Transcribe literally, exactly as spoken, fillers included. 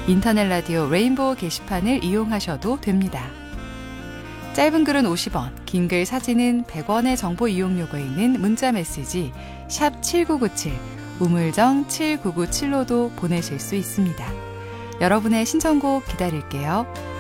인터넷 라디오 레인보우 게시판을 이용하셔도 됩니다. 짧은 글은 오십 원, 긴 글 사진은 백 원의 정보 이용료가 있는 문자 메시지 샵 칠구구칠, 우물정 칠구구칠로도 보내실 수 있습니다. 여러분의 신청곡 기다릴게요.